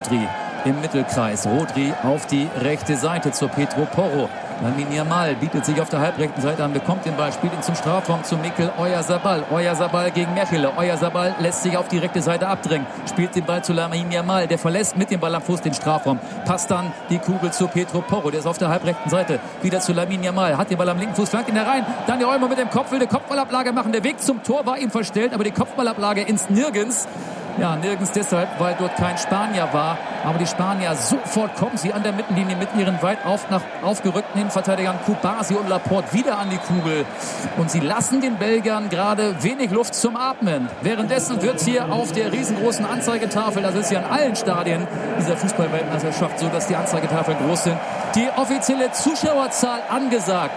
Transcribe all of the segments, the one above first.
Rodri im Mittelkreis. Rodri auf die rechte Seite zu Pedro Porro. Lamine Yamal bietet sich auf der halbrechten Seite an, bekommt den Ball, spielt ihn zum Strafraum zu Mikel Oyarzabal. Oyarzabal gegen Mechele. Oyarzabal lässt sich auf die rechte Seite abdrängen, spielt den Ball zu Lamine Yamal. Der verlässt mit dem Ball am Fuß den Strafraum. Passt dann die Kugel zu Pedro Porro. Der ist auf der halbrechten Seite. Wieder zu Lamine Yamal. Hat den Ball am linken Fuß, flankt ihn herein. Dani Olmo mit dem Kopf, will eine Kopfballablage machen. Der Weg zum Tor war ihm verstellt, aber die Kopfballablage ins Nirgends. Ja, nirgends deshalb, weil dort kein Spanier war. Aber die Spanier, sofort kommen sie an der Mittellinie mit ihren weit aufgerückten Innenverteidigern Kubasi und Laporte wieder an die Kugel. Und sie lassen den Belgiern gerade wenig Luft zum Atmen. Währenddessen wird hier auf der riesengroßen Anzeigetafel, das ist ja in allen Stadien dieser Fußballweltmeisterschaft so, dass die Anzeigetafeln groß sind, die offizielle Zuschauerzahl angesagt.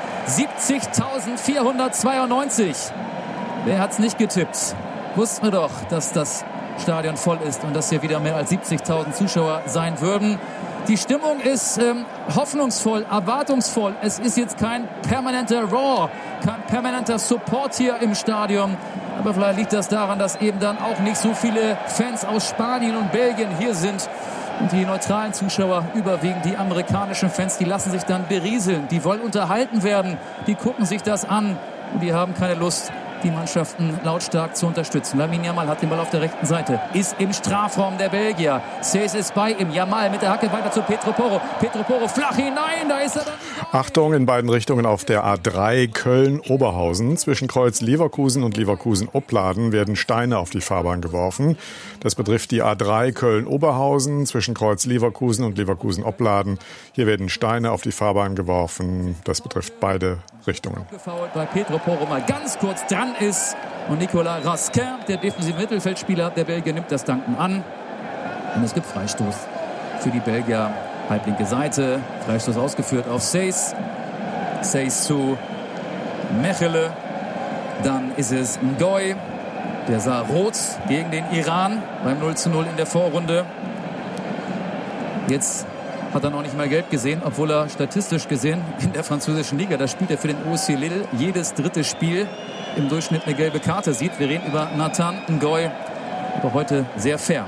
70.492. Wer hat's nicht getippt? Wussten wir doch, dass das Stadion voll ist und dass hier wieder mehr als 70.000 Zuschauer sein würden. Die Stimmung ist hoffnungsvoll, erwartungsvoll. Es ist jetzt kein permanenter Roar, kein permanenter Support hier im Stadion. Aber vielleicht liegt das daran, dass eben dann auch nicht so viele Fans aus Spanien und Belgien hier sind. Und die neutralen Zuschauer, überwiegend die amerikanischen Fans, die lassen sich dann berieseln. Die wollen unterhalten werden, die gucken sich das an und die haben keine Lust, die Mannschaften lautstark zu unterstützen. Lamine Yamal hat den Ball auf der rechten Seite, ist im Strafraum der Belgier. Seys ist bei ihm. Yamal mit der Hacke weiter zu Pedro Porro. Pedro Porro flach hinein, da ist er dann. Achtung, in beiden Richtungen auf der A3 Köln-Oberhausen. Zwischen Kreuz Leverkusen und Leverkusen-Opladen werden Steine auf die Fahrbahn geworfen. Das betrifft die A3 Köln-Oberhausen zwischen Kreuz Leverkusen und Leverkusen-Opladen. Hier werden Steine auf die Fahrbahn geworfen. Das betrifft beide Richtungen. Weil Pedro Porro mal ganz kurz dran ist und Nicolas Raskin, der defensive Mittelfeldspieler der Belgier, nimmt das Danken an. Und es gibt Freistoß für die Belgier. Halblinke Seite, Freistoß ausgeführt auf Seys. Seys zu Mechele. Dann ist es Ngoy. Der sah rot gegen den Iran beim 0:0 in der Vorrunde. Jetzt hat er noch nicht mal gelb gesehen, obwohl er statistisch gesehen in der französischen Liga, da spielt er für den OSC Lille jedes dritte Spiel im Durchschnitt eine gelbe Karte sieht. Wir reden über Nathan Ngoy, aber heute sehr fair.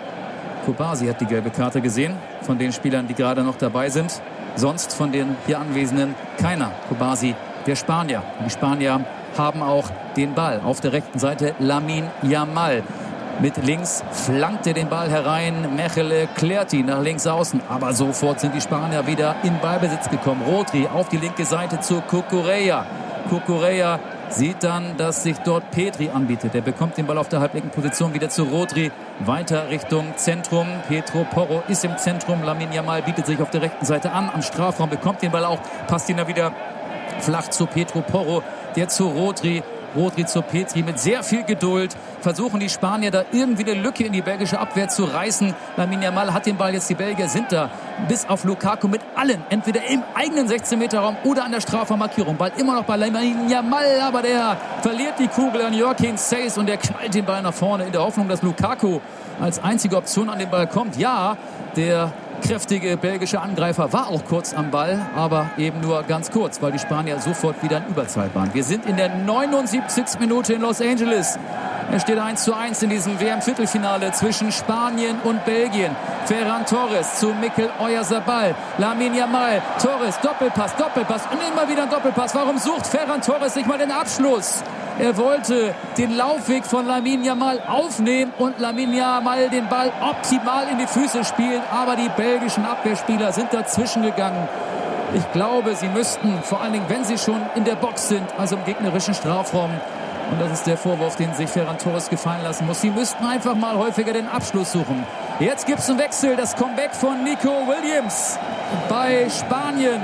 Kubasi hat die gelbe Karte gesehen von den Spielern, die gerade noch dabei sind. Sonst von den hier Anwesenden keiner. Kubasi, der Spanier. Die Spanier haben auch den Ball. Auf der rechten Seite Lamine Yamal. Mit links flankt er den Ball herein. Mechele klärt ihn nach links außen. Aber sofort sind die Spanier wieder in Ballbesitz gekommen. Rodri auf die linke Seite zu Cucurella. Cucurella sieht dann, dass sich dort Pedri anbietet. Er bekommt den Ball auf der halblinken Position wieder zu Rodri. Weiter Richtung Zentrum. Pedro Porro ist im Zentrum. Lamine Yamal bietet sich auf der rechten Seite an. Am Strafraum bekommt den Ball auch. Passt ihn da wieder flach zu Pedro Porro. Der zu Rodri. Rodri zu Pedri mit sehr viel Geduld. Versuchen die Spanier da irgendwie eine Lücke in die belgische Abwehr zu reißen. Lamine Yamal hat den Ball jetzt. Die Belgier sind da bis auf Lukaku mit allen. Entweder im eigenen 16-Meter-Raum oder an der Strafraummarkierung. Ball immer noch bei Lamine Yamal, aber der verliert die Kugel an Joachim Seys und der knallt den Ball nach vorne in der Hoffnung, dass Lukaku als einzige Option an den Ball kommt. Ja, der kräftige belgische Angreifer war auch kurz am Ball, aber eben nur ganz kurz, weil die Spanier sofort wieder in Überzahl waren. Wir sind in der 79. Minute in Los Angeles. Es steht 1:1 in diesem WM-Viertelfinale zwischen Spanien und Belgien. Ferran Torres zu Mikel Oyarzabal. Lamine Yamal. Torres, Doppelpass und immer wieder ein Doppelpass. Warum sucht Ferran Torres nicht mal den Abschluss? Er wollte den Laufweg von Lamine Yamal aufnehmen und Lamine Yamal den Ball optimal in die Füße spielen. Aber die belgischen Abwehrspieler sind dazwischen gegangen. Ich glaube, sie müssten, vor allen Dingen, wenn sie schon in der Box sind, also im gegnerischen Strafraum, und das ist der Vorwurf, den sich Ferran Torres gefallen lassen muss, sie müssten einfach mal häufiger den Abschluss suchen. Jetzt gibt es einen Wechsel, das Comeback von Nico Williams bei Spanien.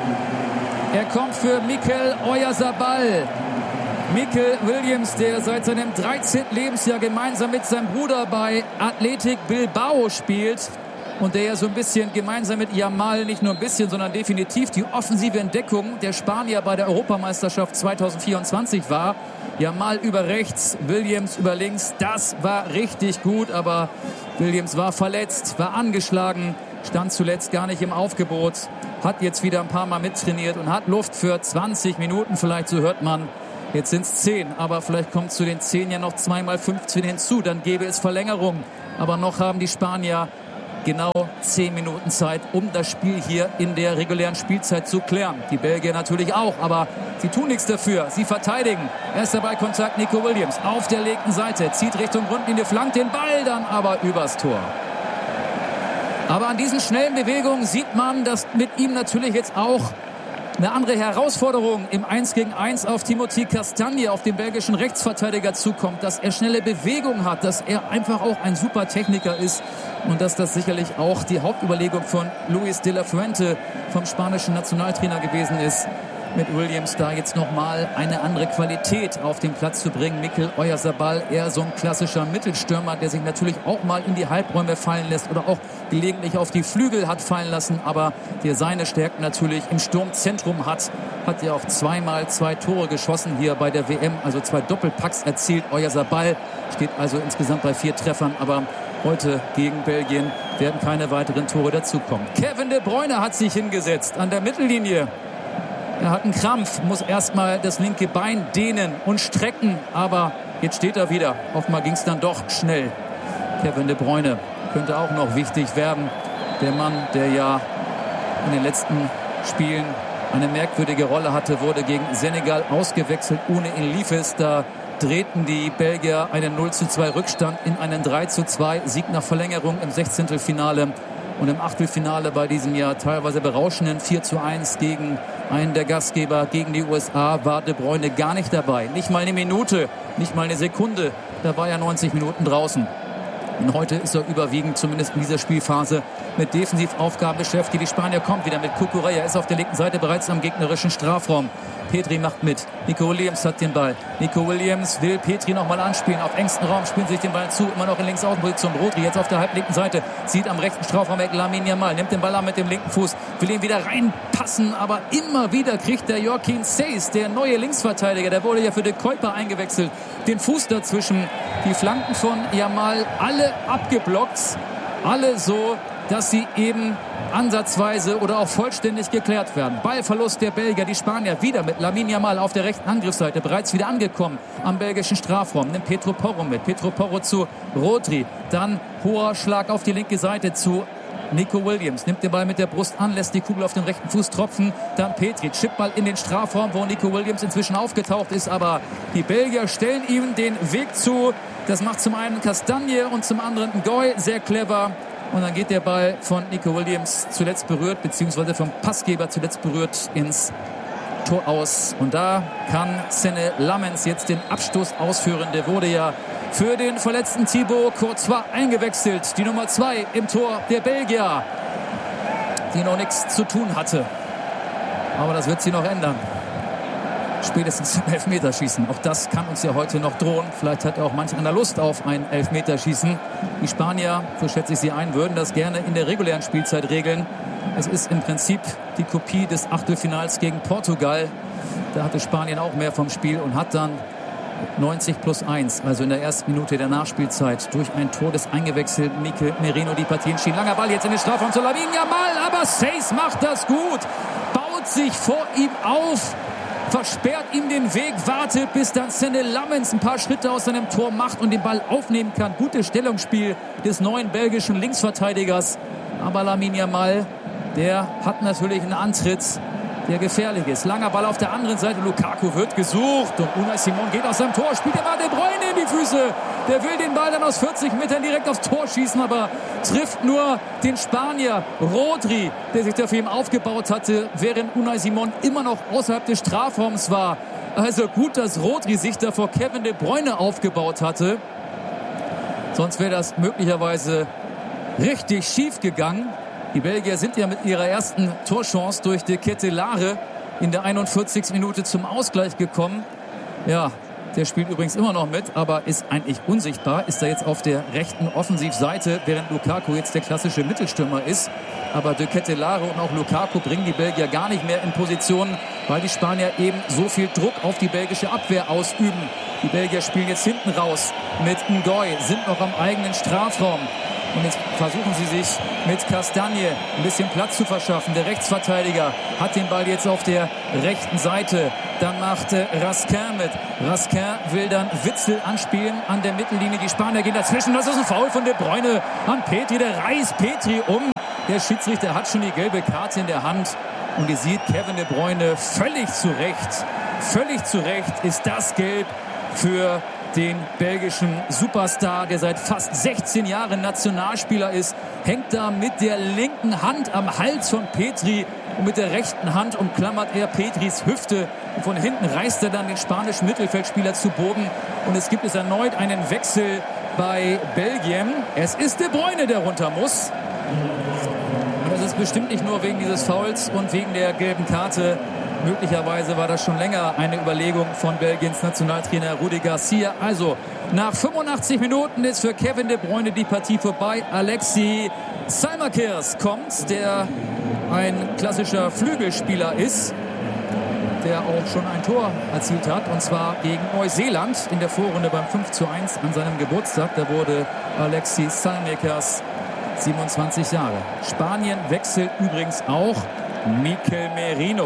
Er kommt für Mikel Oyarzabal. Mikel Williams, der seit seinem 13. Lebensjahr gemeinsam mit seinem Bruder bei Athletic Bilbao spielt und der ja so ein bisschen gemeinsam mit Yamal, nicht nur ein bisschen, sondern definitiv die offensive Entdeckung der Spanier bei der Europameisterschaft 2024 war. Yamal über rechts, Williams über links, das war richtig gut, aber Williams war verletzt, war angeschlagen, stand zuletzt gar nicht im Aufgebot, hat jetzt wieder ein paar Mal mittrainiert und hat Luft für 20 Minuten vielleicht, so hört man. Jetzt sind es 10, aber vielleicht kommt zu den 10 ja noch 2 mal 15 hinzu. Dann gäbe es Verlängerung. Aber noch haben die Spanier genau 10 Minuten Zeit, um das Spiel hier in der regulären Spielzeit zu klären. Die Belgier natürlich auch, aber sie tun nichts dafür. Sie verteidigen. Erster Ballkontakt Nico Williams auf der linken Seite, zieht Richtung Grundlinie, flankt den Ball dann aber übers Tor. Aber an diesen schnellen Bewegungen sieht man, dass mit ihm natürlich jetzt auch eine andere Herausforderung im 1-gegen-1 auf Timothy Castagne, auf den belgischen Rechtsverteidiger, zukommt, dass er schnelle Bewegung hat, dass er einfach auch ein super Techniker ist und dass das sicherlich auch die Hauptüberlegung von Luis de la Fuente, vom spanischen Nationaltrainer, gewesen ist, mit Williams da jetzt nochmal eine andere Qualität auf den Platz zu bringen. Mikel Oyarzabal, eher so ein klassischer Mittelstürmer, der sich natürlich auch mal in die Halbräume fallen lässt oder auch gelegentlich auf die Flügel hat fallen lassen, aber der seine Stärken natürlich im Sturmzentrum hat ja auch zweimal 2 Tore geschossen hier bei der WM, also 2 Doppelpacks erzielt. Oyarzabal steht also insgesamt bei 4 Treffern, aber heute gegen Belgien werden keine weiteren Tore dazukommen. Kevin De Bruyne hat sich hingesetzt an der Mittellinie. Er hat einen Krampf, muss erstmal das linke Bein dehnen und strecken, aber jetzt steht er wieder. Offenbar ging es dann doch schnell. Kevin De Bruyne könnte auch noch wichtig werden. Der Mann, der ja in den letzten Spielen eine merkwürdige Rolle hatte, wurde gegen Senegal ausgewechselt. Ohne ihn lief es. Da drehten die Belgier einen 0:2 Rückstand in einen 3:2 Sieg nach Verlängerung im 16. Finale. Und im Achtelfinale bei diesem Jahr teilweise berauschenden 4:1 gegen einen der Gastgeber, gegen die USA, war De Bruyne gar nicht dabei. Nicht mal eine Minute, nicht mal eine Sekunde. Da war er 90 Minuten draußen. Und heute ist er überwiegend, zumindest in dieser Spielphase, mit Defensivaufgaben beschäftigt. Die Spanier kommt wieder mit Cucurella, ist auf der linken Seite bereits am gegnerischen Strafraum. Petri macht mit. Nico Williams hat den Ball. Nico Williams will Petri nochmal anspielen. Auf engstem Raum spielen sich den Ball zu. Immer noch in Linksaußenposition. Rodri jetzt auf der halblinken Seite. Sieht am rechten Strafraum Lamine Yamal. Nimmt den Ball an mit dem linken Fuß. Will ihn wieder reinpassen. Aber immer wieder kriegt der Joaquin Seis, der neue Linksverteidiger, der wurde ja für De Kuyper eingewechselt, den Fuß dazwischen. Die Flanken von Yamal alle abgeblockt. Alle so, dass sie eben ansatzweise oder auch vollständig geklärt werden. Ballverlust der Belgier, die Spanier wieder mit Lamine Yamal auf der rechten Angriffsseite, bereits wieder angekommen am belgischen Strafraum. Nimmt Pedro Porro mit. Pedro Porro zu Rodri. Dann hoher Schlag auf die linke Seite zu Nico Williams. Nimmt den Ball mit der Brust an, lässt die Kugel auf den rechten Fuß tropfen. Dann Petri, Chipball in den Strafraum, wo Nico Williams inzwischen aufgetaucht ist. Aber die Belgier stellen ihm den Weg zu. Das macht zum einen Castagne und zum anderen Ngoy sehr clever. Und dann geht der Ball von Nico Williams zuletzt berührt, beziehungsweise vom Passgeber zuletzt berührt ins Tor aus. Und da kann Senne Lammens jetzt den Abstoß ausführen. Der wurde ja für den verletzten Thibaut Courtois eingewechselt. Die Nummer 2 im Tor der Belgier, die noch nichts zu tun hatte. Aber das wird sie noch ändern. Spätestens zum Elfmeterschießen. Auch das kann uns ja heute noch drohen. Vielleicht hat auch manch einer Lust auf ein Elfmeterschießen. Die Spanier, so schätze ich sie ein, würden das gerne in der regulären Spielzeit regeln. Es ist im Prinzip die Kopie des Achtelfinals gegen Portugal. Da hatte Spanien auch mehr vom Spiel und hat dann 90+1, also in der ersten Minute der Nachspielzeit, durch ein Tor des eingewechselten Mikel Merino die Partie entschieden. Langer Ball jetzt in den Strafraum zu Lamine Yamal, aber Seis macht das gut. Baut sich vor ihm auf. Versperrt ihm den Weg, wartet, bis dann Senne Lammens ein paar Schritte aus seinem Tor macht und den Ball aufnehmen kann. Gutes Stellungsspiel des neuen belgischen Linksverteidigers. Aber Lamine Yamal, der hat natürlich einen Antritt, der gefährlich ist. Langer Ball auf der anderen Seite. Lukaku wird gesucht und Unai Simon geht aus seinem Tor, spielt den Ball De Bruyne in die Füße. Der will den Ball dann aus 40 Metern direkt aufs Tor schießen, aber trifft nur den Spanier Rodri, der sich dafür ihm aufgebaut hatte, während Unai Simon immer noch außerhalb des Strafraums war. Also gut, dass Rodri sich da vor Kevin De Bruyne aufgebaut hatte. Sonst wäre das möglicherweise richtig schief gegangen. Die Belgier sind ja mit ihrer ersten Torchance durch De Ketelaere in der 41. Minute zum Ausgleich gekommen. Ja, der spielt übrigens immer noch mit, aber ist eigentlich unsichtbar. Ist da jetzt auf der rechten Offensivseite, während Lukaku jetzt der klassische Mittelstürmer ist. Aber De Ketelaere und auch Lukaku bringen die Belgier gar nicht mehr in Position, weil die Spanier eben so viel Druck auf die belgische Abwehr ausüben. Die Belgier spielen jetzt hinten raus mit Ngoy, sind noch am eigenen Strafraum. Und jetzt versuchen sie sich mit Castagne ein bisschen Platz zu verschaffen. Der Rechtsverteidiger hat den Ball jetzt auf der rechten Seite. Dann macht Raskin mit. Raskin will dann Witzel anspielen an der Mittellinie. Die Spanier gehen dazwischen. Das ist ein Foul von De Bruyne an Petri. Der reißt Petri um. Der Schiedsrichter hat schon die gelbe Karte in der Hand. Und ihr seht Kevin De Bruyne völlig zu Recht ist das Gelb für den belgischen Superstar, der seit fast 16 Jahren Nationalspieler ist, hängt da mit der linken Hand am Hals von Petri und mit der rechten Hand umklammert er Petris Hüfte. Und von hinten reißt er dann den spanischen Mittelfeldspieler zu Boden. Und es gibt erneut einen Wechsel bei Belgien. Es ist De Bruyne, der runter muss. Und das ist bestimmt nicht nur wegen dieses Fouls und wegen der gelben Karte. Möglicherweise war das schon länger eine Überlegung von Belgiens Nationaltrainer Rudi Garcia. Also nach 85 Minuten ist für Kevin De Bruyne die Partie vorbei. Alexis Saimakers kommt, der ein klassischer Flügelspieler ist, der auch schon ein Tor erzielt hat. Und zwar gegen Neuseeland in der Vorrunde beim 5:1 an seinem Geburtstag. Da wurde Alexis Saimakers 27 Jahre. Spanien wechselt übrigens auch Mikel Merino.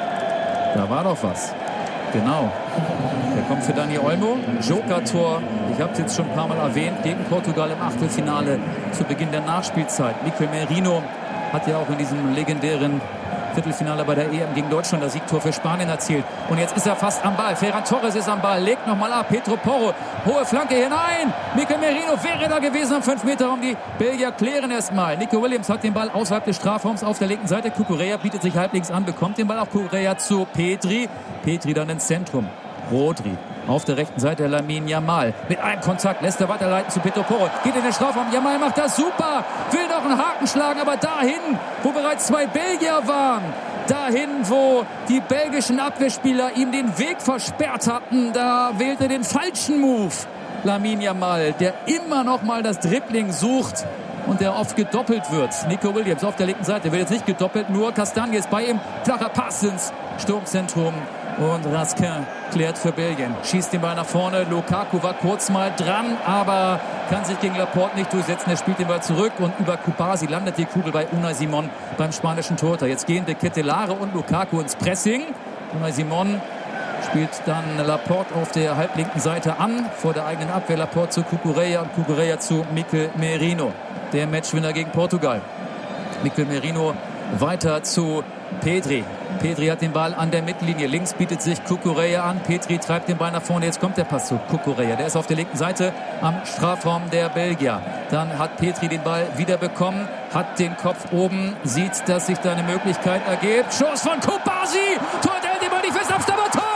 Da war doch was. Genau. Der kommt für Dani Olmo. Joker-Tor. Ich habe es jetzt schon ein paar Mal erwähnt. Gegen Portugal im Achtelfinale zu Beginn der Nachspielzeit. Mikel Merino hat ja auch in diesem legendären Viertelfinale bei der EM gegen Deutschland das Siegtor für Spanien erzielt. Und jetzt ist er fast am Ball. Ferran Torres ist am Ball. Legt nochmal ab. Pedro Porro. Hohe Flanke hinein. Mikel Merino wäre da gewesen am 5-Meter-Raum. Die Belgier klären erstmal. Nico Williams hat den Ball außerhalb des Strafraums auf der linken Seite. Cucurella bietet sich halblinks an. Bekommt den Ball auch Cucurella zu Petri. Petri dann ins Zentrum. Rodri. Auf der rechten Seite Lamine Yamal. Mit einem Kontakt lässt er weiterleiten zu Pedro Porro. Geht in den Strafraum. Yamal macht das super. Will noch einen Haken schlagen. Aber dahin, wo bereits 2 Belgier waren. Dahin, wo die belgischen Abwehrspieler ihm den Weg versperrt hatten. Da wählt er den falschen Move. Lamine Yamal, der immer noch mal das Dribbling sucht. Und der oft gedoppelt wird. Nico Williams auf der linken Seite wird jetzt nicht gedoppelt. Nur Castagne ist bei ihm. Flacher Pass ins Sturmzentrum. Und Raskin klärt für Belgien. Schießt den Ball nach vorne. Lukaku war kurz mal dran, aber kann sich gegen Laporte nicht durchsetzen. Er spielt den Ball zurück und über Kubasi landet die Kugel bei Unai Simon beim spanischen Torhüter. Jetzt gehen De Ketelaere und Lukaku ins Pressing. Unai Simon spielt dann Laporte auf der halblinken Seite an. Vor der eigenen Abwehr Laporte zu Cucurella und Cucurella zu Mikel Merino. Der Matchwinner gegen Portugal. Mikel Merino weiter zu Petri. Petri hat den Ball an der Mittellinie. Links bietet sich Cucurella an. Petri treibt den Ball nach vorne. Jetzt kommt der Pass zu Cucurella. Der ist auf der linken Seite am Strafraum der Belgier. Dann hat Petri den Ball wieder bekommen. Hat den Kopf oben. Sieht, dass sich da eine Möglichkeit ergibt. Schuss von Kubasi. Tor, der hält den Ball nicht fest. Abstauber. Tor!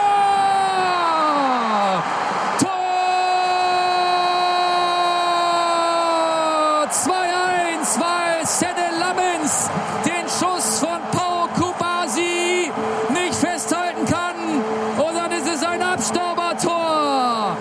Tor! 2:1, weil Senne Lammens den Schuss von Pau Kubasi nicht festhalten kann. Und dann ist es ein Abstaubertor.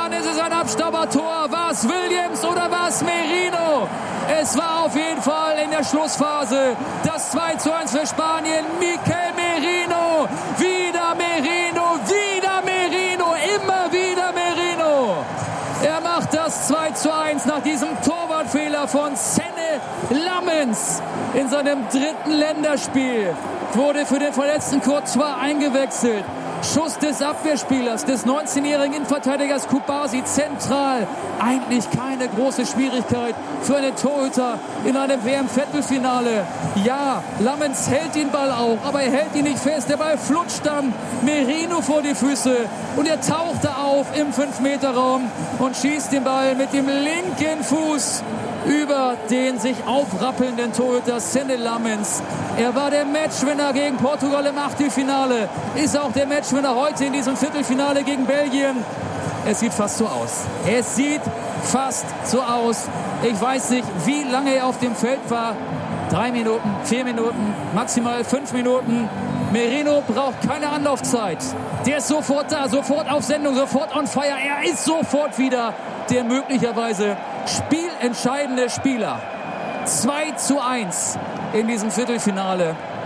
War es Williams oder war es Merino? Es war auf jeden Fall in der Schlussphase das 2:1 für Spanien. Mikel Merino. Wieder Merino. Wieder Merino. Immer wieder Merino. Er macht das 2:1 nach diesem Torwartfehler von Senne Lammens in seinem 3. Länderspiel. Wurde für den verletzten Courtois eingewechselt. Schuss des Abwehrspielers, des 19-jährigen Innenverteidigers Kubasi zentral. Eigentlich keine große Schwierigkeit für einen Torhüter in einem WM-Viertelfinale. Ja, Lammens hält den Ball auch, aber er hält ihn nicht fest. Der Ball flutscht dann Merino vor die Füße und er taucht da auf im 5-Meter-Raum und schießt den Ball mit dem linken Fuß über den sich aufrappelnden Torhüter Senne Lammens. Er war der Matchwinner gegen Portugal im Achtelfinale, ist auch der Matchwinner heute in diesem Viertelfinale gegen Belgien. Es sieht fast so aus. Es sieht fast so aus. Ich weiß nicht, wie lange er auf dem Feld war. 3 Minuten, 4 Minuten, maximal 5 Minuten. Merino braucht keine Anlaufzeit. Der ist sofort da, sofort auf Sendung, sofort on fire. Er ist sofort wieder der möglicherweise spielentscheidende Spieler. 2:1 in diesem Viertelfinale.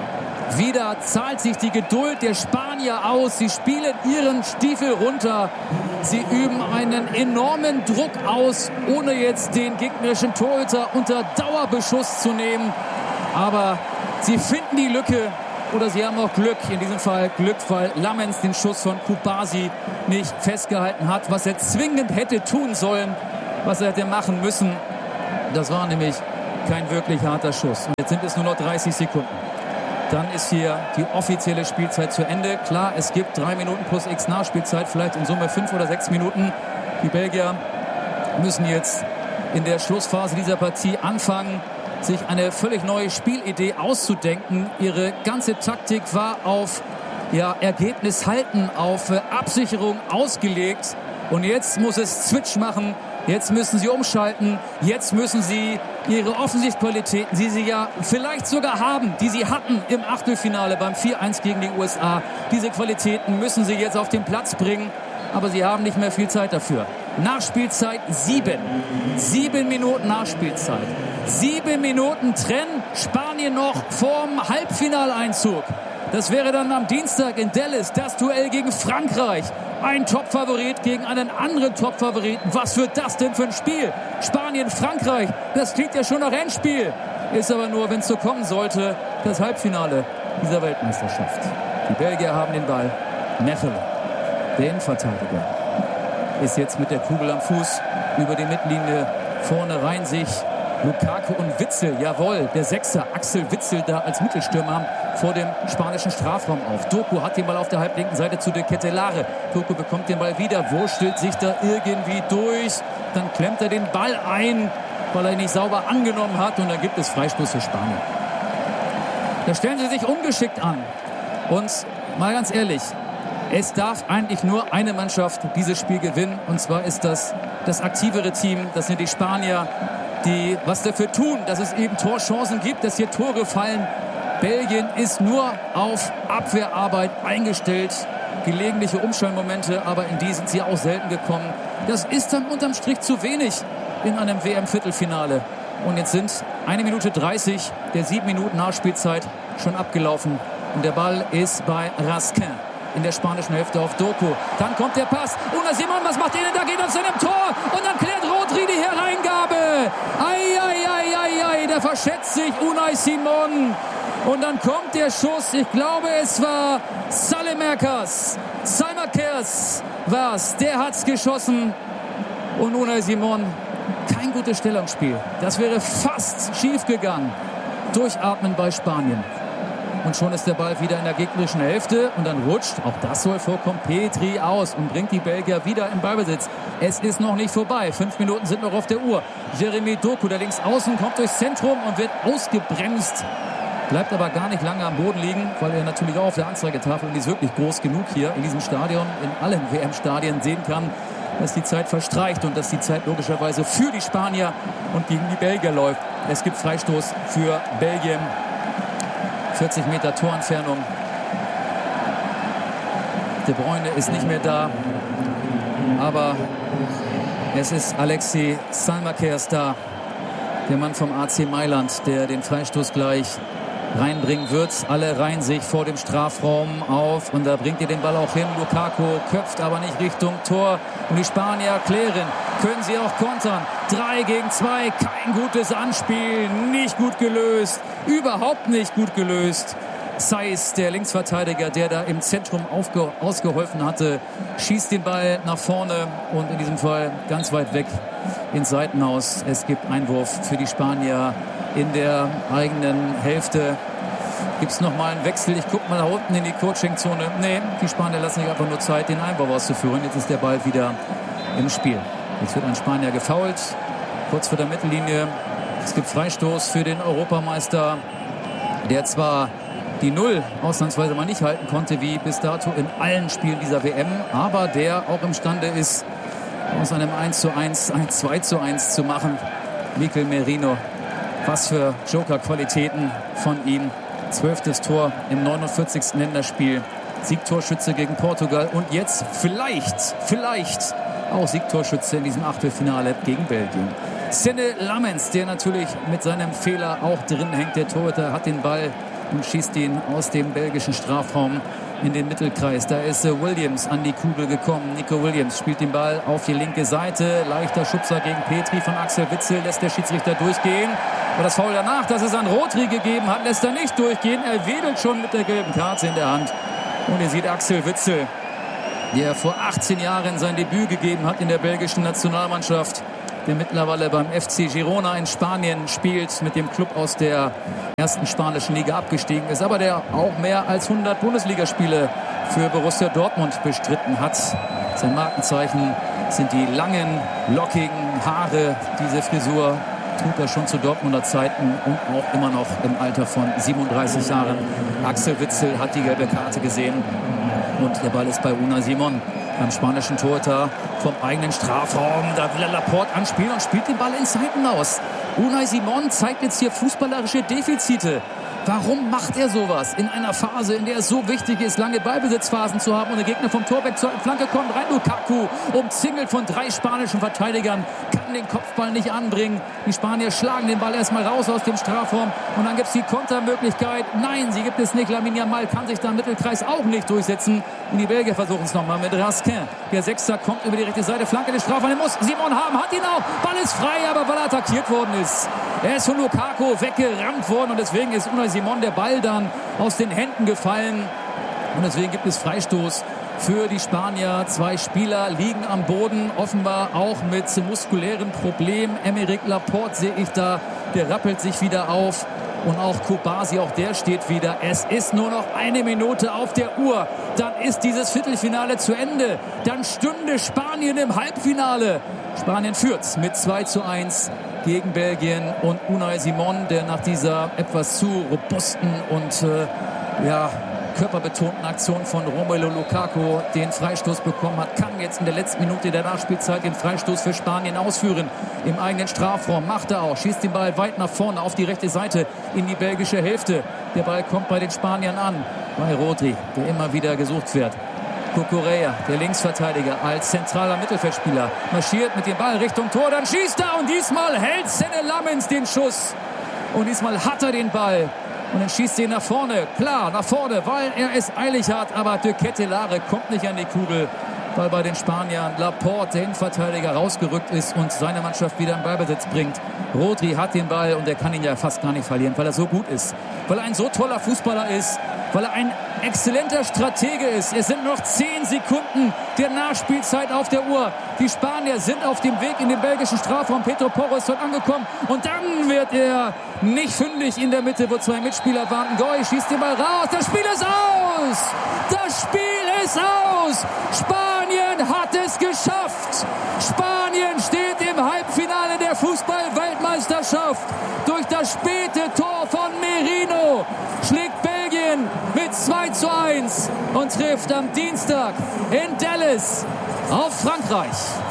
Wieder zahlt sich die Geduld der Spanier aus. Sie spielen ihren Stiefel runter. Sie üben einen enormen Druck aus, ohne jetzt den gegnerischen Torhüter unter Dauerbeschuss zu nehmen. Aber sie finden die Lücke. Oder sie haben auch Glück, in diesem Fall Glück, weil Lamens den Schuss von Kubasi nicht festgehalten hat, was er zwingend hätte tun sollen, was er hätte machen müssen. Das war nämlich kein wirklich harter Schuss. Und jetzt sind es nur noch 30 Sekunden. Dann ist hier die offizielle Spielzeit zu Ende. Klar, es gibt 3 Minuten plus X Nachspielzeit, vielleicht in Summe 5 oder 6 Minuten. Die Belgier müssen jetzt in der Schlussphase dieser Partie anfangen, sich eine völlig neue Spielidee auszudenken. Ihre ganze Taktik war auf Ergebnis halten, auf Absicherung ausgelegt. Und jetzt muss es Switch machen. Jetzt müssen sie umschalten. Jetzt müssen sie ihre Offensivqualitäten, die sie ja vielleicht sogar haben, die sie hatten im Achtelfinale beim 4-1 gegen die USA. Diese Qualitäten müssen sie jetzt auf den Platz bringen. Aber sie haben nicht mehr viel Zeit dafür. Nachspielzeit 7. 7 Minuten Nachspielzeit. 7 Minuten trennen Spanien noch vorm Halbfinaleinzug. Das wäre dann am Dienstag in Dallas das Duell gegen Frankreich. Ein Topfavorit gegen einen anderen Topfavoriten. Was wird das denn für ein Spiel? Spanien, Frankreich, das klingt ja schon nach Endspiel. Ist aber nur, wenn es so kommen sollte, das Halbfinale dieser Weltmeisterschaft. Die Belgier haben den Ball. Mechelen, der Innenverteidiger, ist jetzt mit der Kugel am Fuß über die Mittellinie. Vorne rein sich Lukaku und Witsel, jawohl, der Sechser, Axel Witsel da als Mittelstürmer vor dem spanischen Strafraum auf. Doku hat den Ball auf der halblinken Seite zu De Ketelaere. Doku bekommt den Ball wieder, wurschtelt sich da irgendwie durch. Dann klemmt er den Ball ein, weil er ihn nicht sauber angenommen hat. Und dann gibt es Freistoß für Spanien. Da stellen sie sich ungeschickt an. Und mal ganz ehrlich, es darf eigentlich nur eine Mannschaft dieses Spiel gewinnen. Und zwar ist das aktivere Team, das sind die Spanier, die was dafür tun, dass es eben Torchancen gibt, dass hier Tore fallen. Belgien ist nur auf Abwehrarbeit eingestellt. Gelegentliche Umschaltmomente, aber in die sind sie auch selten gekommen. Das ist dann unterm Strich zu wenig in einem WM-Viertelfinale. Und jetzt sind 1 Minute 30 der 7 Minuten Nachspielzeit schon abgelaufen. Und der Ball ist bei Raskin in der spanischen Hälfte auf Doku. Dann kommt der Pass. Unai Simon, was macht ihr denn? Da geht er zu einem Tor. Und dann klärt Rodri die Hereingabe. Ei, da verschätzt sich Unai Simon. Und dann kommt der Schuss. Ich glaube, es war Saelemaekers war's. Der hat's geschossen. Und Unai Simon, kein gutes Stellungsspiel. Das wäre fast schief gegangen. Durchatmen bei Spanien. Und schon ist der Ball wieder in der gegnerischen Hälfte. Und dann rutscht, auch das soll vorkommen, Petri aus und bringt die Belgier wieder in Ballbesitz. Es ist noch nicht vorbei. 5 Minuten sind noch auf der Uhr. Jeremy Doku, der links außen, kommt durchs Zentrum und wird ausgebremst. Bleibt aber gar nicht lange am Boden liegen, weil er natürlich auch auf der Anzeigetafel, und die ist wirklich groß genug hier in diesem Stadion, in allen WM-Stadien sehen kann, dass die Zeit verstreicht und dass die Zeit logischerweise für die Spanier und gegen die Belgier läuft. Es gibt Freistoß für Belgien. 40 Meter Torentfernung. De Bruyne ist nicht mehr da. Aber es ist Alexis Saelemaekers da. Der Mann vom AC Mailand, der den Freistoß gleich reinbringen wird. Alle reihen sich vor dem Strafraum auf. Und da bringt er den Ball auch hin. Lukaku köpft aber nicht Richtung Tor. Und die Spanier klären. Können sie auch kontern. 3 gegen 2. Kein gutes Anspiel. Nicht gut gelöst. Überhaupt nicht gut gelöst. Saiz, der Linksverteidiger, der da im Zentrum ausgeholfen hatte, schießt den Ball nach vorne und in diesem Fall ganz weit weg ins Seitenhaus. Es gibt Einwurf für die Spanier in der eigenen Hälfte. Gibt es nochmal einen Wechsel? Ich gucke mal da unten in die Coaching-Zone. Nee, die Spanier lassen sich einfach nur Zeit, den Einwurf auszuführen. Jetzt ist der Ball wieder im Spiel. Jetzt wird ein Spanier gefoult, kurz vor der Mittellinie. Es gibt Freistoß für den Europameister, der zwar die 0 ausnahmsweise mal nicht halten konnte, wie bis dato in allen Spielen dieser WM, aber der auch imstande ist, aus einem 1:1 ein 2:1 zu machen. Mikel Merino, was für Joker-Qualitäten von ihm. 12. Tor im 49. Länderspiel. Siegtorschütze gegen Portugal und jetzt vielleicht auch Siegtorschütze in diesem Achtelfinale gegen Belgien. Senne Lamens, der natürlich mit seinem Fehler auch drin hängt. Der Torhüter hat den Ball und schießt ihn aus dem belgischen Strafraum in den Mittelkreis. Da ist Williams an die Kugel gekommen. Nico Williams spielt den Ball auf die linke Seite. Leichter Schubser gegen Petri von Axel Witsel. Lässt der Schiedsrichter durchgehen. Und das Foul danach, das es an Rodri gegeben hat, lässt er nicht durchgehen. Er wedelt schon mit der gelben Karte in der Hand. Und ihr seht Axel Witsel, der vor 18 Jahren sein Debüt gegeben hat in der belgischen Nationalmannschaft, der mittlerweile beim FC Girona in Spanien spielt, mit dem Club aus der ersten spanischen Liga abgestiegen ist, aber der auch mehr als 100 Bundesligaspiele für Borussia Dortmund bestritten hat. Sein Markenzeichen sind die langen, lockigen Haare. Diese Frisur trug er schon zu Dortmunder Zeiten und auch immer noch im Alter von 37 Jahren. Axel Witsel hat die gelbe Karte gesehen und der Ball ist bei Unai Simon, beim spanischen Torhüter, vom eigenen Strafraum. Da will er Laporte anspielen und spielt den Ball ins Seitenhaus. Unai Simon zeigt jetzt hier fußballerische Defizite. Warum macht er sowas in einer Phase, in der es so wichtig ist, lange Ballbesitzphasen zu haben und der Gegner vom Tor weg zur Flanke kommt? Rein Lukaku, umzingelt von 3 spanischen Verteidigern, kann den Kopfball nicht anbringen. Die Spanier schlagen den Ball erstmal raus aus dem Strafraum und dann gibt es die Kontermöglichkeit. Nein, sie gibt es nicht. Lamine Yamal kann sich da im Mittelkreis auch nicht durchsetzen. Und die Belgier versuchen es nochmal mit Raskin. Der Sechser kommt über die rechte Seite, Flanke des Strafraums. Er muss Simon haben, hat ihn auch. Ball ist frei, aber weil er attackiert worden ist. Er ist von Lukaku weggerammt worden und deswegen ist Unai Simon der Ball dann aus den Händen gefallen. Und deswegen gibt es Freistoß für die Spanier. 2 Spieler liegen am Boden, offenbar auch mit muskulären Problemen. Aymeric Laporte sehe ich da, der rappelt sich wieder auf. Und auch Kubasi, auch der steht wieder. Es ist nur noch 1 Minute auf der Uhr. Dann ist dieses Viertelfinale zu Ende. Dann stünde Spanien im Halbfinale. Spanien führt mit 2:1 gegen Belgien. Und Unai Simon, der nach dieser etwas zu robusten und körperbetonten Aktion von Romelu Lukaku den Freistoß bekommen hat, kann jetzt in der letzten Minute der Nachspielzeit den Freistoß für Spanien ausführen. Im eigenen Strafraum macht er auch, schießt den Ball weit nach vorne auf die rechte Seite in die belgische Hälfte. Der Ball kommt bei den Spaniern an, bei Rodri, der immer wieder gesucht wird. Cucurella, der Linksverteidiger, als zentraler Mittelfeldspieler, marschiert mit dem Ball Richtung Tor, dann schießt er und diesmal hält Senne Lammens den Schuss. Und diesmal hat er den Ball. Und dann schießt er nach vorne, klar, nach vorne, weil er es eilig hat. Aber De Ketelaere kommt nicht an die Kugel, weil bei den Spaniern Laporte, der Innenverteidiger, rausgerückt ist und seine Mannschaft wieder in Ballbesitz bringt. Rodri hat den Ball und er kann ihn ja fast gar nicht verlieren, weil er so gut ist. Weil er ein so toller Fußballer ist, weil er ein exzellenter Stratege ist. Es sind noch 10 Sekunden der Nachspielzeit auf der Uhr. Die Spanier sind auf dem Weg in den belgischen Strafraum. Pedro Porro ist dort angekommen und dann wird er nicht fündig in der Mitte, wo 2 Mitspieler warten. Goy schießt den Ball raus. Das Spiel ist aus! Das Spiel ist aus! Spanien hat es geschafft! Spanien steht im Halbfinale der Fußball-Weltmeisterschaft. Durch das späte Tor von Merino schlägt Belgien mit 2:1 und trifft am Dienstag in Dallas auf Frankreich.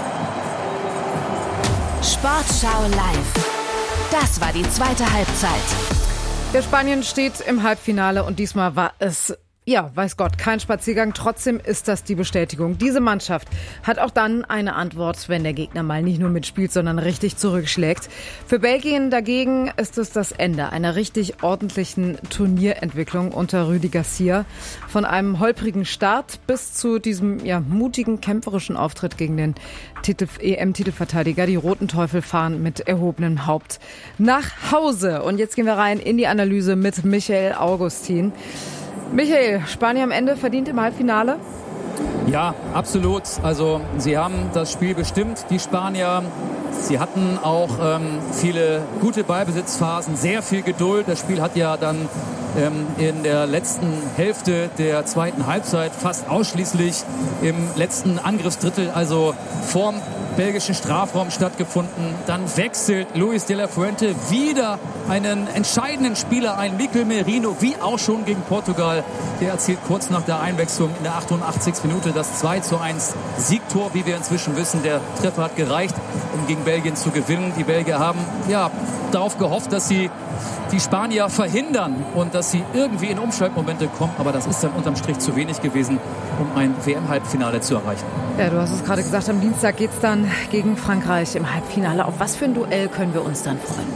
Sportschau live. Das war die zweite Halbzeit. Der Spanien steht im Halbfinale und diesmal war es, ja, weiß Gott, kein Spaziergang. Trotzdem ist das die Bestätigung. Diese Mannschaft hat auch dann eine Antwort, wenn der Gegner mal nicht nur mitspielt, sondern richtig zurückschlägt. Für Belgien dagegen ist es das Ende einer richtig ordentlichen Turnierentwicklung unter Rudi Garcia. Von einem holprigen Start bis zu diesem mutigen, kämpferischen Auftritt gegen den EM-Titelverteidiger. Die Roten Teufel fahren mit erhobenem Haupt nach Hause. Und jetzt gehen wir rein in die Analyse mit Michael Augustin. Michael, Spanien am Ende verdient im Halbfinale? Ja, absolut. Also sie haben das Spiel bestimmt, die Spanier. Sie hatten auch viele gute Ballbesitzphasen, sehr viel Geduld. Das Spiel hat ja dann in der letzten Hälfte der zweiten Halbzeit fast ausschließlich im letzten Angriffsdrittel, also vorm belgischen Strafraum stattgefunden. Dann wechselt Luis de la Fuente wieder einen entscheidenden Spieler ein, Mikel Merino, wie auch schon gegen Portugal. Der erzielt kurz nach der Einwechslung in der 88. Minute das 2:1 Siegtor, wie wir inzwischen wissen. Der Treffer hat gereicht, um gegen Belgien zu gewinnen. Die Belgier haben darauf gehofft, dass sie die Spanier verhindern und dass sie irgendwie in Umschaltmomente kommen. Aber das ist dann unterm Strich zu wenig gewesen, um ein WM-Halbfinale zu erreichen. Ja, du hast es gerade gesagt, am Dienstag geht's dann gegen Frankreich im Halbfinale. Auf was für ein Duell können wir uns dann freuen?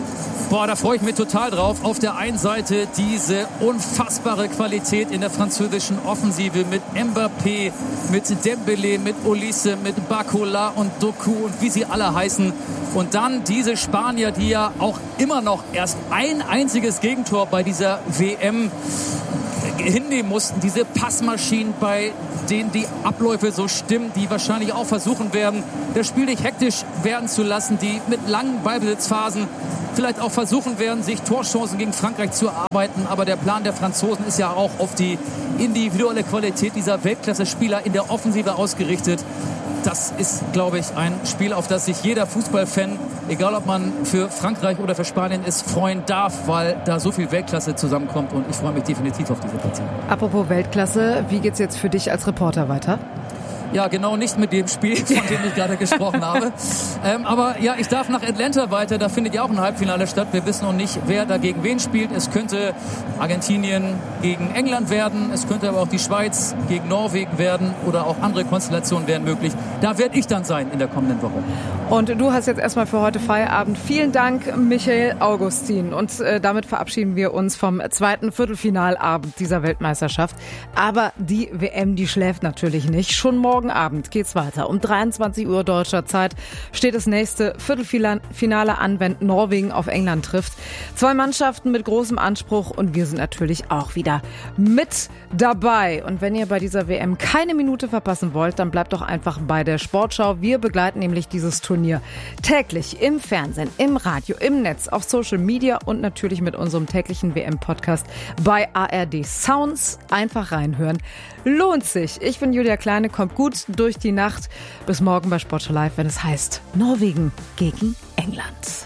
Da freue ich mich total drauf. Auf der einen Seite diese unfassbare Qualität in der französischen Offensive mit Mbappé, mit Dembélé, mit Olise, mit Barcola und Doku und wie sie alle heißen. Und dann diese Spanier, die ja auch immer noch erst ein einziges Gegentor bei dieser WM hinnehmen mussten. Diese Passmaschinen, bei denen die Abläufe so stimmen, die wahrscheinlich auch versuchen werden, das Spiel nicht hektisch werden zu lassen, die mit langen Ballbesitzphasen vielleicht auch versuchen werden, sich Torchancen gegen Frankreich zu erarbeiten. Aber der Plan der Franzosen ist ja auch auf die individuelle Qualität dieser Weltklasse-Spieler in der Offensive ausgerichtet. Das ist, glaube ich, ein Spiel, auf das sich jeder Fußballfan, egal ob man für Frankreich oder für Spanien ist, freuen darf, weil da so viel Weltklasse zusammenkommt. Und ich freue mich definitiv auf diese Partie. Apropos Weltklasse, wie geht's jetzt für dich als Reporter weiter? Ja, genau nicht mit dem Spiel, von dem ich gerade gesprochen habe. Aber ja, ich darf nach Atlanta weiter. Da findet ja auch ein Halbfinale statt. Wir wissen noch nicht, wer da gegen wen spielt. Es könnte Argentinien gegen England werden. Es könnte aber auch die Schweiz gegen Norwegen werden. Oder auch andere Konstellationen wären möglich. Da werde ich dann sein in der kommenden Woche. Und du hast jetzt erstmal für heute Feierabend. Vielen Dank, Michael Augustin. Und damit verabschieden wir uns vom zweiten Viertelfinalabend dieser Weltmeisterschaft. Aber die WM, die schläft natürlich nicht. Schon morgen Abend geht's weiter. Um 23 Uhr deutscher Zeit steht das nächste Viertelfinale an, wenn Norwegen auf England trifft. 2 Mannschaften mit großem Anspruch und wir sind natürlich auch wieder mit dabei. Und wenn ihr bei dieser WM keine Minute verpassen wollt, dann bleibt doch einfach bei der Sportschau. Wir begleiten nämlich dieses Turnier täglich im Fernsehen, im Radio, im Netz, auf Social Media und natürlich mit unserem täglichen WM-Podcast bei ARD Sounds. Einfach reinhören. Lohnt sich. Ich bin Julia Kleine, kommt gut durch die Nacht. Bis morgen bei Sportschau Live, wenn es heißt Norwegen gegen England.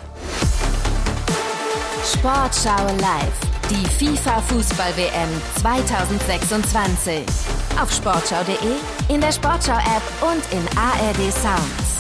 Sportschau Live. Die FIFA-Fußball-WM 2026. Auf sportschau.de, in der Sportschau-App und in ARD Sounds.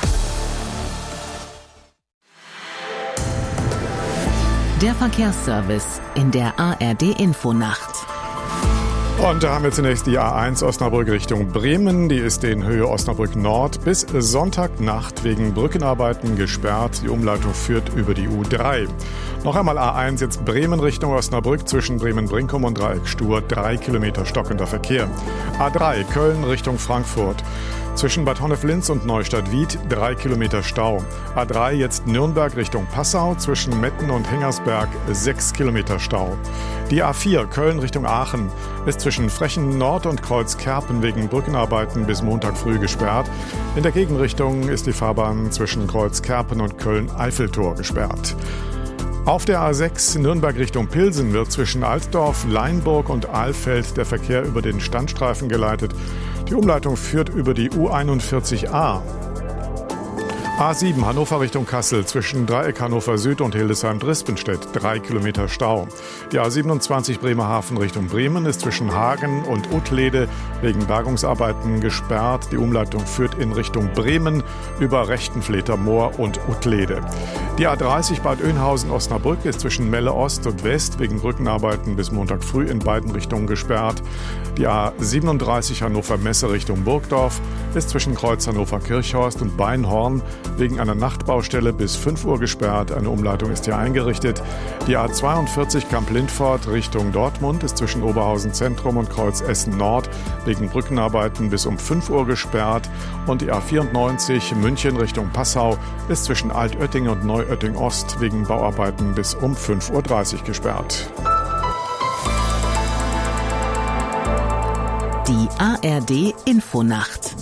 Der Verkehrsservice in der ARD-Infonacht. Und da haben wir zunächst die A1 Osnabrück Richtung Bremen. Die ist in Höhe Osnabrück Nord bis Sonntagnacht wegen Brückenarbeiten gesperrt. Die Umleitung führt über die U3. Noch einmal A1 jetzt Bremen Richtung Osnabrück zwischen Bremen-Brinkum und Dreieck Stur. 3 Kilometer stockender Verkehr. A3 Köln Richtung Frankfurt. Zwischen Bad Honnef-Linz und Neustadt-Wied 3 Kilometer Stau. A3 jetzt Nürnberg Richtung Passau. Zwischen Metten und Hengersberg 6 Kilometer Stau. Die A4 Köln Richtung Aachen ist zwischen Frechen Nord und Kreuzkerpen wegen Brückenarbeiten bis Montag früh gesperrt. In der Gegenrichtung ist die Fahrbahn zwischen Kreuzkerpen und Köln-Eiffeltor gesperrt. Auf der A6 Nürnberg Richtung Pilsen wird zwischen Altdorf, Leinburg und Ahlfeld der Verkehr über den Standstreifen geleitet. Die Umleitung führt über die U41a. A7 Hannover Richtung Kassel zwischen Dreieck Hannover Süd und Hildesheim-Drispenstedt 3 Kilometer Stau. Die A27 Bremerhaven Richtung Bremen ist zwischen Hagen und Uttlede wegen Bergungsarbeiten gesperrt. Die Umleitung führt in Richtung Bremen über Rechtenfleter Moor und Uttlede. Die A30 Bad Oeynhausen-Osnabrück ist zwischen Melle Ost und West wegen Brückenarbeiten bis Montag früh in beiden Richtungen gesperrt. Die A37 Hannover-Messe Richtung Burgdorf ist zwischen Kreuz Hannover-Kirchhorst und Beinhorn wegen einer Nachtbaustelle bis 5 Uhr gesperrt. Eine Umleitung ist hier eingerichtet. Die A42 Kamp-Lindfort Richtung Dortmund ist zwischen Oberhausen Zentrum und Kreuz Essen Nord wegen Brückenarbeiten bis um 5 Uhr gesperrt. Und die A94 München Richtung Passau ist zwischen Altötting und Neuötting Ost wegen Bauarbeiten bis um 5.30 Uhr gesperrt. Die ARD Infonacht.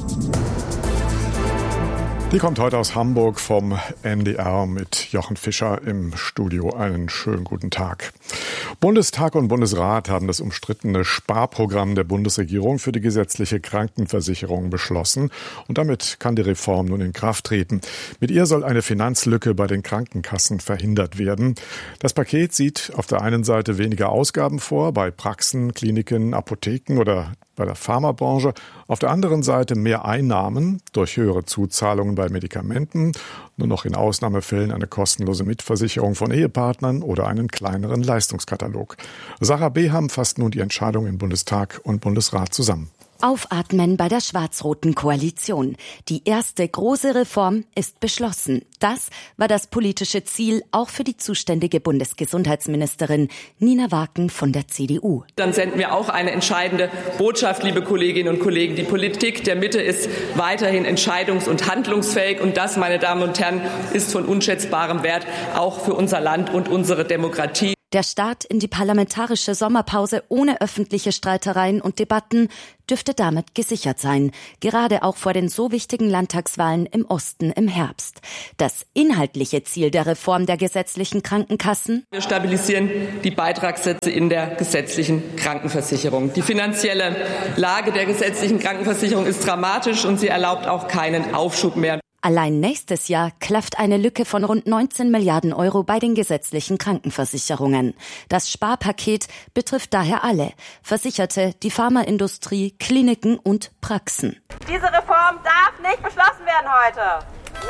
Die kommt heute aus Hamburg vom NDR mit Jochen Fischer im Studio. Einen schönen guten Tag. Bundestag und Bundesrat haben das umstrittene Sparprogramm der Bundesregierung für die gesetzliche Krankenversicherung beschlossen. Und damit kann die Reform nun in Kraft treten. Mit ihr soll eine Finanzlücke bei den Krankenkassen verhindert werden. Das Paket sieht auf der einen Seite weniger Ausgaben vor, bei Praxen, Kliniken, Apotheken oder bei der Pharmabranche. Auf der anderen Seite mehr Einnahmen durch höhere Zuzahlungen bei Medikamenten, nur noch in Ausnahmefällen eine kostenlose Mitversicherung von Ehepartnern oder einen kleineren Leistungskatalog. Sarah Beham fasst nun die Entscheidung in Bundestag und Bundesrat zusammen. Aufatmen bei der schwarz-roten Koalition. Die erste große Reform ist beschlossen. Das war das politische Ziel auch für die zuständige Bundesgesundheitsministerin Nina Waken von der CDU. Dann senden wir auch eine entscheidende Botschaft, liebe Kolleginnen und Kollegen. Die Politik der Mitte ist weiterhin entscheidungs- und handlungsfähig. Und das, meine Damen und Herren, ist von unschätzbarem Wert, auch für unser Land und unsere Demokratie. Der Start in die parlamentarische Sommerpause ohne öffentliche Streitereien und Debatten dürfte damit gesichert sein, gerade auch vor den so wichtigen Landtagswahlen im Osten im Herbst. Das inhaltliche Ziel der Reform der gesetzlichen Krankenkassen: Wir stabilisieren die Beitragssätze in der gesetzlichen Krankenversicherung. Die finanzielle Lage der gesetzlichen Krankenversicherung ist dramatisch und sie erlaubt auch keinen Aufschub mehr. Allein nächstes Jahr klafft eine Lücke von rund 19 Milliarden Euro bei den gesetzlichen Krankenversicherungen. Das Sparpaket betrifft daher alle: Versicherte, die Pharmaindustrie, Kliniken und Praxen. Diese Reform darf nicht beschlossen werden heute.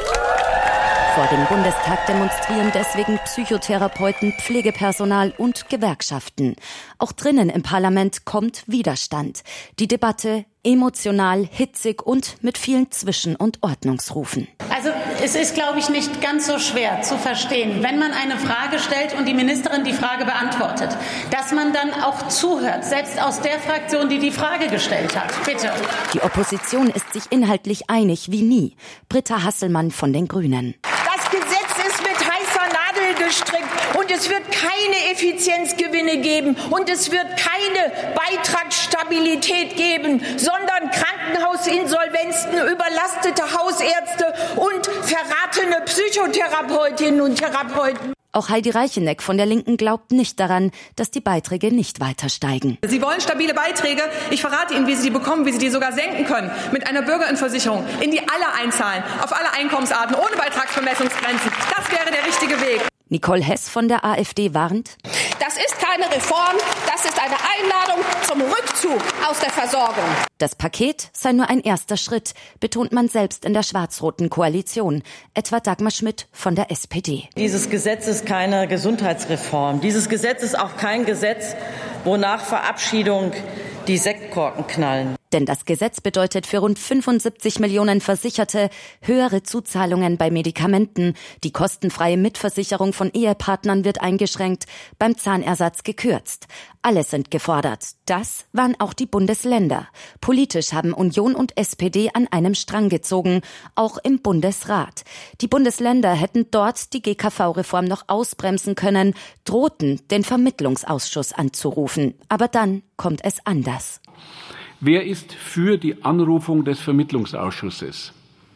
Vor dem Bundestag demonstrieren deswegen Psychotherapeuten, Pflegepersonal und Gewerkschaften. Auch drinnen im Parlament kommt Widerstand. Die Debatte emotional, hitzig und mit vielen Zwischen- und Ordnungsrufen. Also es ist, glaube ich, nicht ganz so schwer zu verstehen, wenn man eine Frage stellt und die Ministerin die Frage beantwortet, dass man dann auch zuhört, selbst aus der Fraktion, die die Frage gestellt hat. Bitte. Die Opposition ist sich inhaltlich einig wie nie. Britta Hasselmann von den Grünen. Das Gesetz ist mit heißer Nadel gestrickt und es wird keine Effizienzgewinne geben und es wird keine Beitragsstabilität geben, sondern Krankenhausinsolvenzen, überlastete Hausärzte und verratene Psychotherapeutinnen und Therapeuten. Auch Heidi Reicheneck von der Linken glaubt nicht daran, dass die Beiträge nicht weiter steigen. Sie wollen stabile Beiträge. Ich verrate Ihnen, wie Sie die bekommen, wie Sie die sogar senken können. Mit einer Bürgerinversicherung, in die alle einzahlen, auf alle Einkommensarten, ohne Beitragsbemessungsgrenzen. Das wäre der richtige Weg. Nicole Hess von der AfD warnt: Das ist keine Reform, das ist eine Einladung zum Rückzug aus der Versorgung. Das Paket sei nur ein erster Schritt, betont man selbst in der schwarz-roten Koalition, etwa Dagmar Schmidt von der SPD. Dieses Gesetz ist keine Gesundheitsreform. Dieses Gesetz ist auch kein Gesetz, wo nach Verabschiedung die Sektkorken knallen. Denn das Gesetz bedeutet für rund 75 Millionen Versicherte höhere Zuzahlungen bei Medikamenten. Die kostenfreie Mitversicherung von Ehepartnern wird eingeschränkt, beim Zahnersatz gekürzt. Alle sind gefordert. Das waren auch die Bundesländer. Politisch haben Union und SPD an einem Strang gezogen, auch im Bundesrat. Die Bundesländer hätten dort die GKV-Reform noch ausbremsen können, drohten, den Vermittlungsausschuss anzurufen. Aber dann kommt es anders. Wer ist für die Anrufung des Vermittlungsausschusses?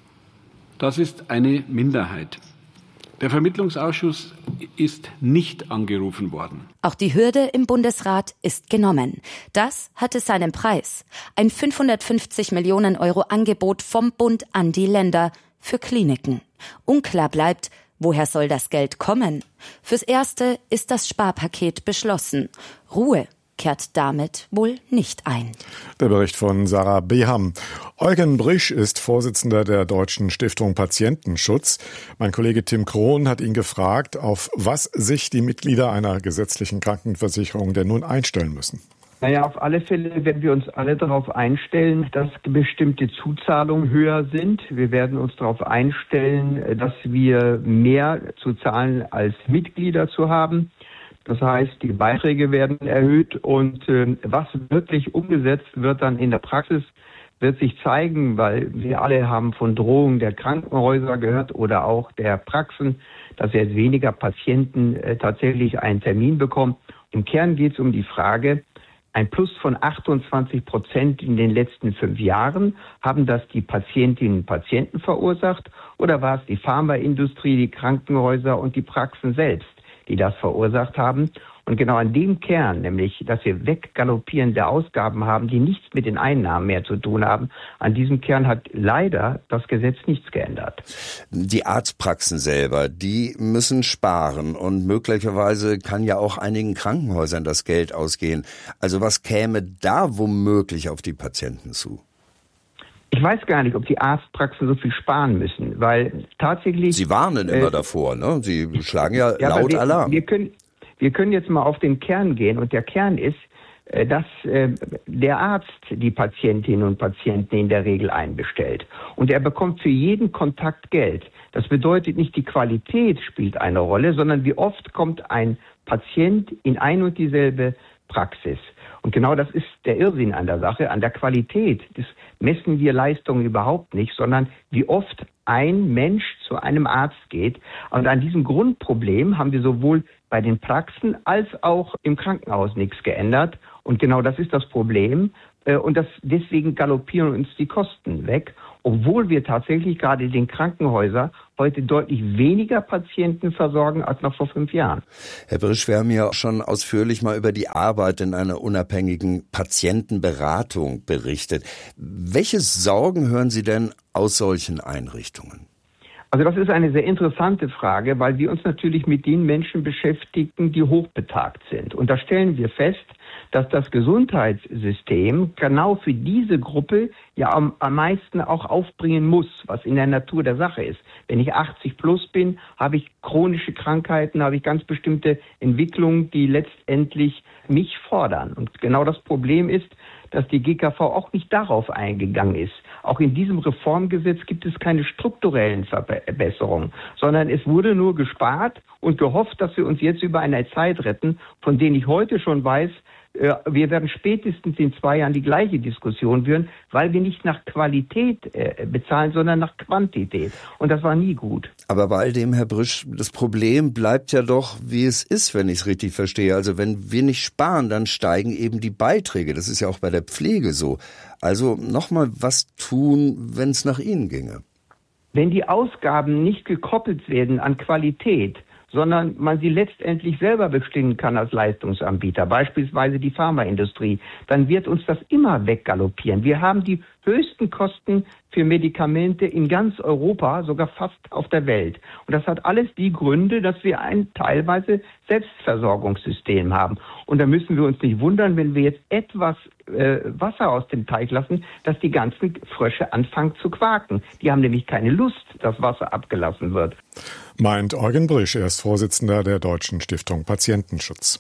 Das ist eine Minderheit. Der Vermittlungsausschuss ist nicht angerufen worden. Auch die Hürde im Bundesrat ist genommen. Das hatte seinen Preis. Ein 550 Millionen Euro Angebot vom Bund an die Länder für Kliniken. Unklar bleibt, woher soll das Geld kommen? Fürs Erste ist das Sparpaket beschlossen. Ruhe kehrt damit wohl nicht ein. Der Bericht von Sarah Beham. Eugen Brisch ist Vorsitzender der Deutschen Stiftung Patientenschutz. Mein Kollege Tim Krohn hat ihn gefragt, auf was sich die Mitglieder einer gesetzlichen Krankenversicherung denn nun einstellen müssen. Naja, auf alle Fälle werden wir uns alle darauf einstellen, dass bestimmte Zuzahlungen höher sind. Wir werden uns darauf einstellen, dass wir mehr zu zahlen als Mitglieder zu haben. Das heißt, die Beiträge werden erhöht und was wirklich umgesetzt wird dann in der Praxis, wird sich zeigen, weil wir alle haben von Drohungen der Krankenhäuser gehört oder auch der Praxen, dass jetzt weniger Patienten tatsächlich einen Termin bekommen. Im Kern geht es um die Frage, ein Plus von 28% in den letzten 5 Jahren, haben das die Patientinnen und Patienten verursacht oder war es die Pharmaindustrie, die Krankenhäuser und die Praxen selbst, die das verursacht haben? Und genau an dem Kern, nämlich, dass wir weggaloppierende Ausgaben haben, die nichts mit den Einnahmen mehr zu tun haben, an diesem Kern hat leider das Gesetz nichts geändert. Die Arztpraxen selber, die müssen sparen und möglicherweise kann ja auch einigen Krankenhäusern das Geld ausgehen. Also was käme da womöglich auf die Patienten zu? Ich weiß gar nicht, ob die Arztpraxen so viel sparen müssen, weil tatsächlich... Sie warnen immer davor, ne? Sie schlagen ja laut Alarm. Wir können jetzt mal auf den Kern gehen und der Kern ist, dass der Arzt die Patientinnen und Patienten in der Regel einbestellt. Und er bekommt für jeden Kontakt Geld. Das bedeutet nicht, die Qualität spielt eine Rolle, sondern wie oft kommt ein Patient in ein und dieselbe Praxis. Und genau das ist der Irrsinn an der Sache, an der Qualität. Das messen wir Leistungen überhaupt nicht, sondern wie oft ein Mensch zu einem Arzt geht. Und an diesem Grundproblem haben wir sowohl bei den Praxen als auch im Krankenhaus nichts geändert. Und genau das ist das Problem. Und deswegen galoppieren uns die Kosten weg, obwohl wir tatsächlich gerade den Krankenhäusern heute deutlich weniger Patienten versorgen als noch vor 5 Jahren. Herr Brisch, wir haben ja schon ausführlich mal über die Arbeit in einer unabhängigen Patientenberatung berichtet. Welche Sorgen hören Sie denn aus solchen Einrichtungen? Also das ist eine sehr interessante Frage, weil wir uns natürlich mit den Menschen beschäftigen, die hochbetagt sind. Und da stellen wir fest, dass das Gesundheitssystem genau für diese Gruppe ja am meisten auch aufbringen muss, was in der Natur der Sache ist. Wenn ich 80 plus bin, habe ich chronische Krankheiten, habe ich ganz bestimmte Entwicklungen, die letztendlich mich fordern. Und genau das Problem ist, dass die GKV auch nicht darauf eingegangen ist. Auch in diesem Reformgesetz gibt es keine strukturellen Verbesserungen, sondern es wurde nur gespart und gehofft, dass wir uns jetzt über eine Zeit retten, von denen ich heute schon weiß, wir werden spätestens in 2 Jahren die gleiche Diskussion führen, weil wir nicht nach Qualität bezahlen, sondern nach Quantität. Und das war nie gut. Aber bei all dem, Herr Brisch, das Problem bleibt ja doch, wie es ist, wenn ich es richtig verstehe. Also wenn wir nicht sparen, dann steigen eben die Beiträge. Das ist ja auch bei der Pflege so. Also nochmal was tun, wenn es nach Ihnen ginge. Wenn die Ausgaben nicht gekoppelt werden an Qualität, sondern man sie letztendlich selber bestimmen kann als Leistungsanbieter, beispielsweise die Pharmaindustrie, dann wird uns das immer weggaloppieren. Wir haben die höchsten Kosten für Medikamente in ganz Europa, sogar fast auf der Welt. Und das hat alles die Gründe, dass wir ein teilweise Selbstversorgungssystem haben. Und da müssen wir uns nicht wundern, wenn wir jetzt etwas Wasser aus dem Teich lassen, dass die ganzen Frösche anfangen zu quaken. Die haben nämlich keine Lust, dass Wasser abgelassen wird. Meint Eugen Brisch, er ist Vorsitzender der Deutschen Stiftung Patientenschutz.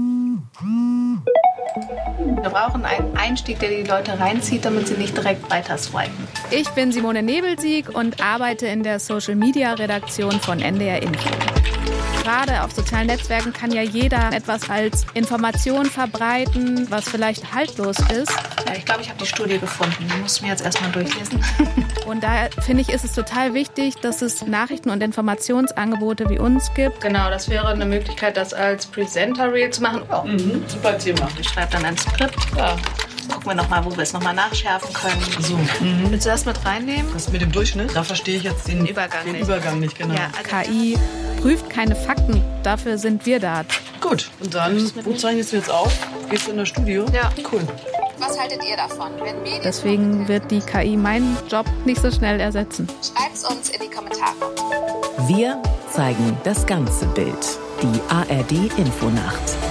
Wir brauchen einen Einstieg, der die Leute reinzieht, damit sie nicht direkt weiter swipen. Ich bin Simone Nebelsieg und arbeite in der Social-Media-Redaktion von NDR Info. Gerade auf sozialen Netzwerken kann ja jeder etwas als Information verbreiten, was vielleicht haltlos ist. Ja, ich glaube, ich habe die Studie gefunden. Die muss ich mir jetzt erstmal durchlesen. Und daher finde ich, ist es total wichtig, dass es Nachrichten- und Informationsangebote wie uns gibt. Genau, das wäre eine Möglichkeit, das als Presenter-Reel zu machen. Oh, super Thema. Ich schreibe dann ein Skript. Ja. Gucken wir nochmal, wo wir es nochmal nachschärfen können. So. Willst du das mit reinnehmen? Das mit dem Durchschnitt? Da verstehe ich jetzt den Übergang nicht, genau. Ja, also KI prüft keine Fakten, dafür sind wir da. Gut, und dann, wo zeichnest du jetzt auf? Gehst du in das Studio? Ja. Cool. Was haltet ihr davon? Wenn Medien Deswegen wird die KI meinen Job nicht so schnell ersetzen. Schreibt's uns in die Kommentare. Wir zeigen das ganze Bild. Die ARD Infonacht.